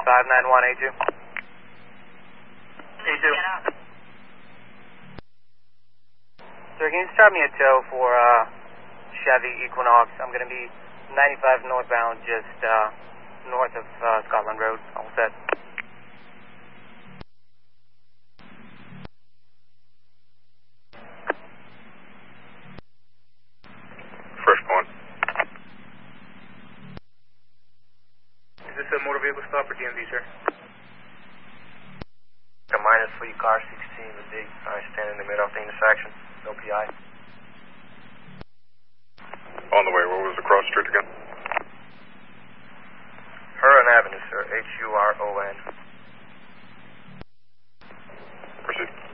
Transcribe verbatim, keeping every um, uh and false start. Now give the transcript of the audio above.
five nine one A two. A two. Sir, can you start me a tow for uh, Chevy Equinox? I'm going to be ninety-five northbound, just uh, north of uh, Scotland Road. All set. First point. Is this a motor vehicle stop or D M V, sir? A minus for your car sixteen with D. I stand in the middle of the intersection. No P I. On the way, what was the cross street again? Huron Avenue, sir. H U R O N. Proceed.